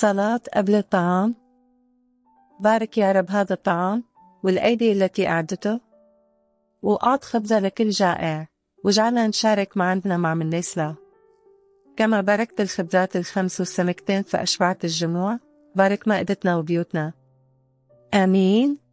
صلاة قبل الطعام. بارك يا رب هذا الطعام والأيدي التي أعدته، وأعط خبزة لكل جائع، واجعلنا نشارك معنا مع من ليس له. كما باركت الخبزات ال5 والسمكتين فأشبعت الجموع، بارك مائدتنا وبيوتنا. آمين.